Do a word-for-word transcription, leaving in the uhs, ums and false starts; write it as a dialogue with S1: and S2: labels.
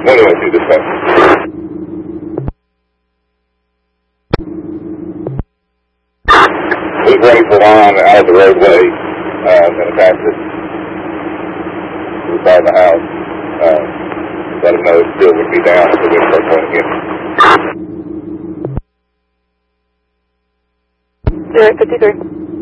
S1: When do I see this thing? He's running for line out of the roadway, uh, and attached it to the side of the house. Uh, let him know it still would be down if the wind starts blowing again.
S2: Zero fifty-three.